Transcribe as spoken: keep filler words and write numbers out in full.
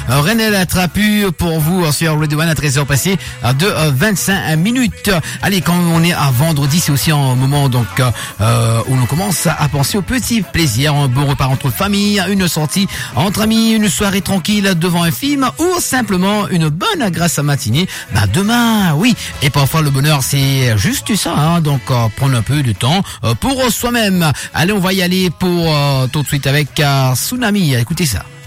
René Latrapu pour vous sur Radio One à treize heures passées de vingt-cinq minutes. Allez, quand on est à vendredi, c'est aussi un moment donc euh, où l'on commence à penser aux petits plaisirs, un bon repas entre famille, une sortie entre amis, une soirée tranquille devant un film ou simplement une bonne grasse matinée. Bah demain, oui. Et parfois le bonheur c'est juste ça, hein, donc euh, prendre un peu de temps euh, pour soi-même. Allez, on va y aller pour euh, tout de suite avec euh, Tsunami. Écoutez ça.